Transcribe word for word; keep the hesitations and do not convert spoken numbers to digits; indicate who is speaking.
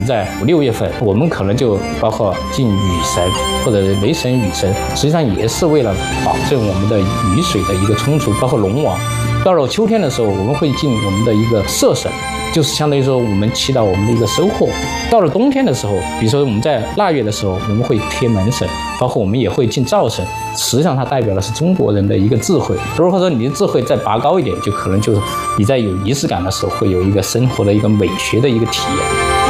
Speaker 1: 在五六月份，我们可能就包括敬雨神或者雷神、雨神，实际上也是为了保证我们的雨水的一个充足，包括龙王。到了秋天的时候，我们会敬我们的一个社神，就是相当于说我们祈祷我们的一个收获。到了冬天的时候，比如说我们在腊月的时候，我们会贴门神，包括我们也会敬灶神。实际上它代表的是中国人的一个智慧。如果说你的智慧再拔高一点，就可能就是你在有仪式感的时候，会有一个生活的一个美学的一个体验。